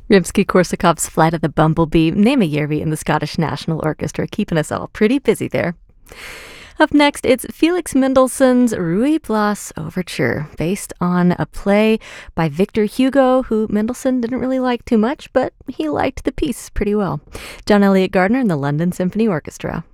Rimsky-Korsakov's Flight of the Bumblebee, Neyma and the Scottish National Orchestra, keeping us all pretty busy there. Up next, it's Felix Mendelssohn's Ruy Blas Overture, based on a play by Victor Hugo, who Mendelssohn didn't really like too much, but he liked the piece pretty well. John Elliott Gardner and the London Symphony Orchestra.